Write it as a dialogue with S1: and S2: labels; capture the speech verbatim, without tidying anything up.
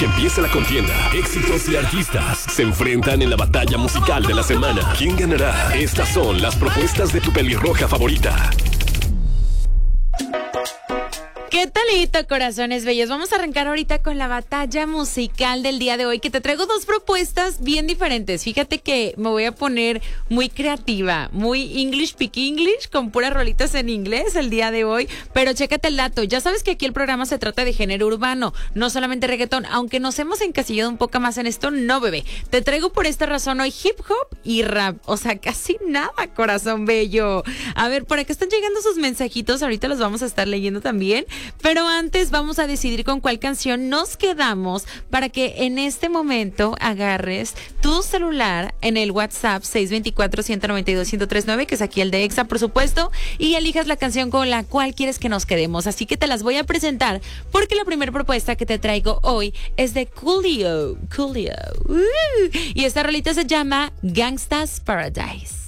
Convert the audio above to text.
S1: Que empiece la contienda. Éxitos y artistas se enfrentan en la batalla musical de la semana. ¿Quién ganará? Estas son las propuestas de tu pelirroja favorita.
S2: ¿Qué talito, corazones bellos? Vamos a arrancar ahorita con la batalla musical del día de hoy, que te traigo dos propuestas bien diferentes. Fíjate que me voy a poner muy creativa, muy English speak English, con puras rolitas en inglés el día de hoy. Pero chécate el dato. Ya sabes que aquí el programa se trata de género urbano, no solamente reggaetón. Aunque nos hemos encasillado un poco más en esto, no, bebé. Te traigo por esta razón hoy hip hop y rap. O sea, casi nada, corazón bello. A ver, por acá están llegando sus mensajitos. Ahorita los vamos a estar leyendo también. Pero antes vamos a decidir con cuál canción nos quedamos para que en este momento agarres tu celular en el WhatsApp seis dos cuatro, uno nueve dos, uno tres nueve, que es aquí el de Exa, por supuesto, y elijas la canción con la cual quieres que nos quedemos. Así que te las voy a presentar porque la primera propuesta que te traigo hoy es de Coolio. Coolio. Uh, y esta rolita se llama Gangsta's Paradise.